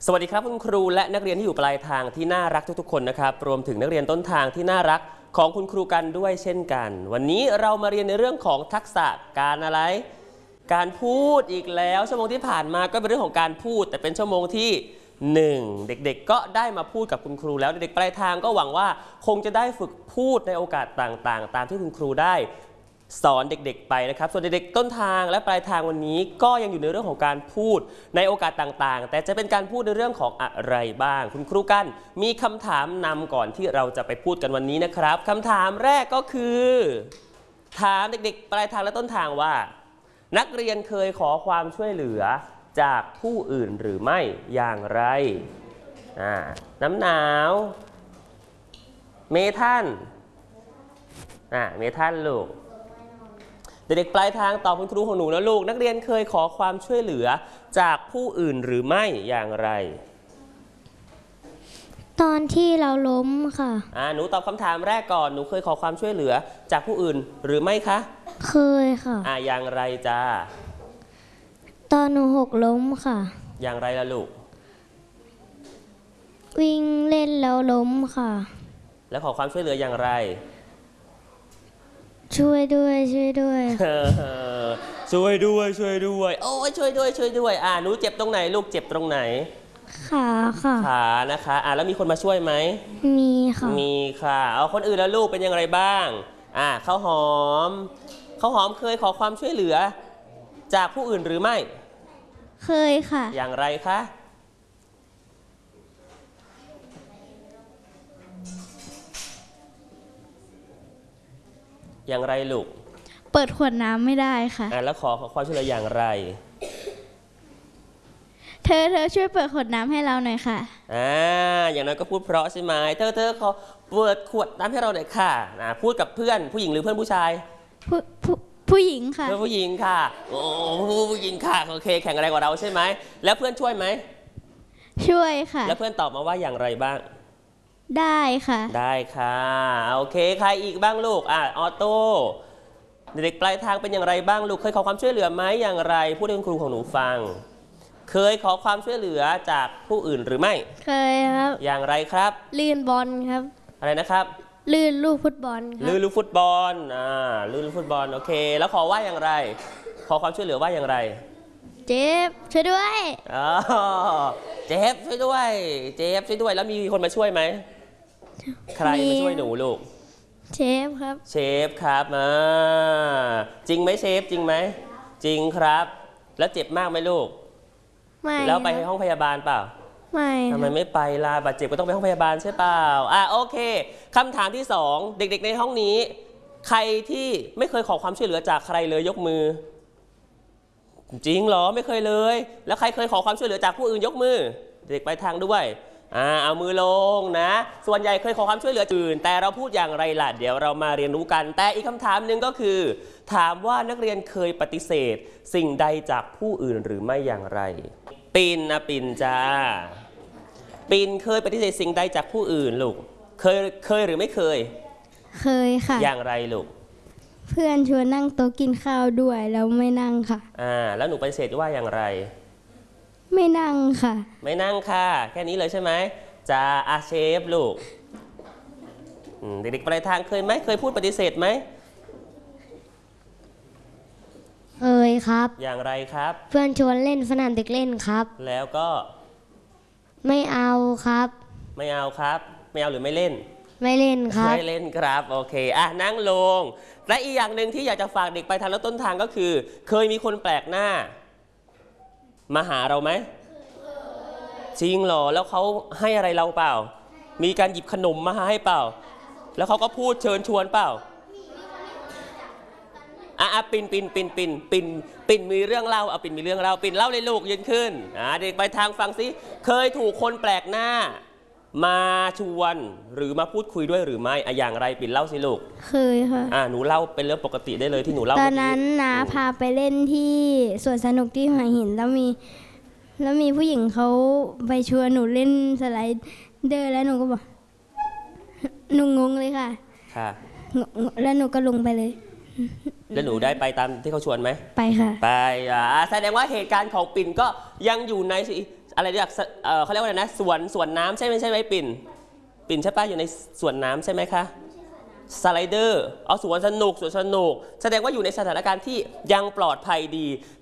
สวัสดีครับคุณครูและนักเรียนที่อยู่ปลายทางที่น่ารักทุกๆคนนะครับรวมถึงนักเรียนต้นทางที่น่ารักของคุณครูกันด้วยเช่นกันวันนี้เรามาเรียนในเรื่องของทักษะการอะไรการพูดอีกแล้วชั่วโมงที่ผ่านมาก็เป็นเรื่องของการพูดแต่เป็นชั่วโมงที่1เด็กๆก็ได้มาพูดกับคุณครูแล้วเด็กๆปลายทางก็หวังว่าคงจะได้ฝึกพูดในโอกาสต่างๆตามที่คุณครูได้สอนเด็กๆไปนะครับส่วนเด็กๆต้นทางและปลายทางวันนี้ก็ยังอยู่ในเรื่องของการพูดในโอกาสต่างๆแต่จะเป็นการพูดในเรื่องของอะไรบ้างคุณครูกันมีคำถามนำก่อนที่เราจะไปพูดกันวันนี้นะครับคำถามแรกก็คือถามเด็กๆปลายทางและต้นทางว่านักเรียนเคยขอความช่วยเหลือจากผู้อื่นหรือไม่อย่างไรน้ำหนาวเมทันเมทันลูกเด็กๆปลายทางตอบคุณครูของหนูนะลูกนักเรียนเคยขอความช่วยเหลือจากผู้อื่นหรือไม่อย่างไรตอนที่เราล้มค่ะหนูตอบคำถามแรกก่อนหนูเคยขอความช่วยเหลือจากผู้อื่นหรือไม่คะเคยค่ะอย่างไรจ้าตอนหนูหกล้มค่ะอย่างไรล่ะลูกวิ่งเล่นแล้วล้มค่ะแล้วขอความช่วยเหลืออย่างไรช่วยด้วยช่วยด้วยช่วยด้วยช่วยด้วยโอ้ยช่วยด้วยช่วยด้วยหนูเจ็บตรงไหนลูกเจ็บตรงไหนขาค่ะขานะคะแล้วมีคนมาช่วยไหมมีค่ะมีค่ะเอาคนอื่นแล้วลูกเป็นอย่างไรบ้างข้าวหอมเคยขอความช่วยเหลือจากผู้อื่นหรือไม่เคยค่ะอย่างไรคะอย่างไรลูกเปิดขวดน้ำไม่ได้ค่ะแล้วขอความช่วยเหลืออย่างไรเธอช่วยเปิดขวดน้ำให้เราหน่อยค่ะอย่างน้อยก็พูดเพราะใช่ไหมเธอขอเปิดขวดน้ำให้เราหน่อยค่ะพูดกับเพื่อนผู้หญิงหรือเพื่อนผู้ชายผู้หญิงค่ะเพื่อนผู้หญิงค่ะโอ้ผู้หญิงค่ะโอเคแข็งแรงกว่าเราใช่ไหมแล้วเพื่อนช่วยไหมช่วยค่ะแล้วเพื่อนตอบมาว่าอย่างไรบ้างได้ค่ะได้ค่ะโอเคใครอีกบ้างลูกออโต้เด็กปลายทางเป็นอย่างไรบ้างลูกเคยขอความช่วยเหลือไหมอย่างไรพูดให้คุณครูของหนูฟังเคยขอความช่วยเหลือจากผู้อื่นหรือไม่เคยครับอย่างไรครับลื่นบอลครับอะไรนะครับลื่นลูกฟุตบอลครับลื่นลูกฟุตบอลลื่นลูกฟุตบอลโอเคแล้วขอว่าอย่างไรขอความช่วยเหลือว่าอย่างไรเจ็บช่วยด้วยเจ็บช่วยด้วยเจ็บช่วยด้วยแล้วมีคนมาช่วยไหมใครมาช่วยหนูลูกเชฟครับเชฟครับจริงไหมเชฟจริงไหมจริงครับแล้วเจ็บมากไหมลูกไม่แล้วไปห้องพยาบาลเปล่าไม่ทำไมไม่ไปล่ะบาดเจ็บก็ต้องไปห้องพยาบาลใช่เปล่าโอเคคำถามที่2เด็กๆในห้องนี้ใครที่ไม่เคยขอความช่วยเหลือจากใครเลยยกมือจริงเหรอไม่เคยเลยแล้วใครเคยขอความช่วยเหลือจากผู้อื่นยกมือเด็กไปทางด้วยเอามือลงนะส่วนใหญ่เคยขอความช่วยเหลืออื่นแต่เราพูดอย่างไรล่ะเดี๋ยวเรามาเรียนรู้กันแต่อีกคำถามหนึ่งก็คือถามว่านักเรียนเคยปฏิเสธสิ่งใดจากผู้อื่นหรือไม่อย่างไรปิ่นจ้าปิ่นเคยปฏิเสธสิ่งใดจากผู้อื่นลูกเคยหรือไม่เคยเคยค่ะอย่างไรลูกเพื่อนชวนนั่งโต๊ะกินข้าวด้วยแล้วไม่นั่งค่ะแล้วหนูปฏิเสธว่าอย่างไรไม่นั่งค่ะไม่นั่งค่ะแค่นี้เลยใช่ไหมจะเชฟลูกเด็กๆปลายทางเคยพูดปฏิเสธไหมเคยครับอย่างไรครับเพื่อนชวนเล่นสนามเด็กเล่นครับแล้วก็ไม่เอาครับไม่เอาครับไม่เอาหรือไม่เล่นไม่เล่นครับไม่เล่นครับโอเคนั่งลงและอีกอย่างหนึ่งที่อยากจะฝากเด็กปลายทางและต้นทางก็คือเคยมีคนแปลกหน้ามาหาเราไหมจริงเหรอแล้วเขาให้อะไรเราเปล่ามีการหยิบขนมมาให้เปล่าแล้วเขาก็พูดเชิญชวนเปล่าปิ่นมีเรื่องเล่าปิ่นมีเรื่องเล่าปิ่นเล่าเลยลูกยืนขึ้นเด็กไปทางฟังซิเคยถูกคนแปลกหน้ามาชวนหรือมาพูดคุยด้วยหรือไม่อย่างไรปิ่นเล่าสิลูกเคยค่ะหนูเล่าเป็นเรื่องปกติได้เลยที่หนูเล่าตอนนั้นนะพาไปเล่นที่สวนสนุกที่หัวหินแล้วมีผู้หญิงเขาไปชวนหนูเล่นสไลเดอร์แล้วหนูก็บอกหนูงงเลยค่ะแล้วหนูก็ลงไปเลยแล้วหนูได้ไปตามที่เขาชวนไหมไปค่ะไปแสดงว่าเหตุการณ์ของปิ่นก็ยังอยู่ในอะไรเรียกเขาเรียกว่าอะไรนะสวนน้ำใช่ไหมปิ่นใช่ปะอยู่ในสวนน้ำใช่ไหมคะสไลเดอร์เอาสวนสนุกแสดงว่าอยู่ในสถานการณ์ที่ยังปลอดภัยดี